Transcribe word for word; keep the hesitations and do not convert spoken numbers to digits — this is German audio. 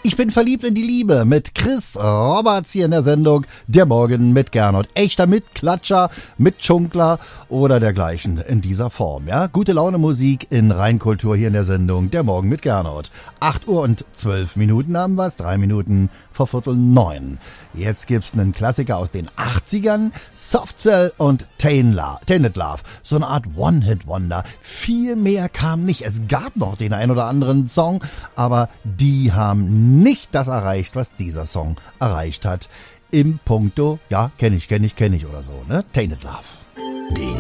Ich bin verliebt in die Liebe mit Chris Roberts hier in der Sendung Der Morgen mit Gernot. Echter Mitklatscher, Mitschunkler oder dergleichen in dieser Form. Ja, gute Laune Musik in Rheinkultur hier in der Sendung Der Morgen mit Gernot. acht Uhr und zwölf Minuten haben wir's, drei Minuten vor Viertel neun. Jetzt gibt's einen Klassiker aus den achtzigern, Soft Cell und Tainted Love. So eine Art One-Hit-Wonder. Viel mehr kam nicht. Es gab noch den ein oder anderen Song, aber die haben nicht das erreicht, was dieser Song erreicht hat. Im Punkto, ja, kenn ich, kenn ich, kenn ich oder so, ne? Tainted Love. Den